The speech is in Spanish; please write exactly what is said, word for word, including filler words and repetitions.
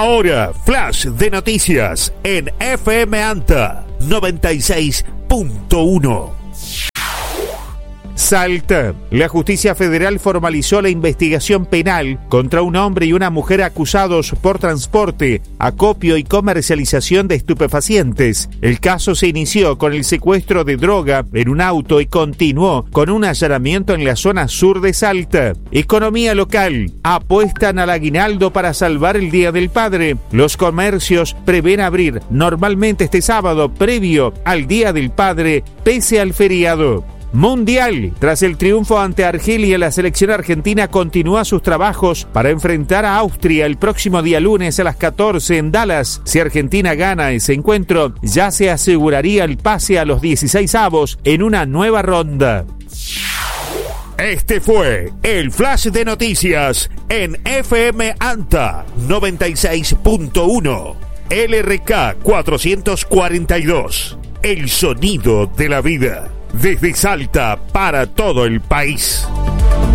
Ahora, flash de noticias en F M Anta noventa y seis punto uno. Salta. La justicia federal formalizó la investigación penal contra un hombre y una mujer acusados por transporte, acopio y comercialización de estupefacientes. El caso se inició con el secuestro de droga en un auto y continuó con un allanamiento en la zona sur de Salta. Economía local. Apuestan al aguinaldo para salvar el Día del Padre. Los comercios prevén abrir normalmente este sábado previo al Día del Padre, pese al feriado. Mundial. Tras el triunfo ante Argelia, la selección argentina continúa sus trabajos para enfrentar a Austria el próximo día lunes a las catorce en Dallas. Si Argentina gana ese encuentro, ya se aseguraría el pase a los dieciseisavos en una nueva ronda. Este fue el Flash de Noticias en F M Anta noventa y seis punto uno. L R K cuatrocientos cuarenta y dos. El sonido de la vida. Desde Salta para todo el país.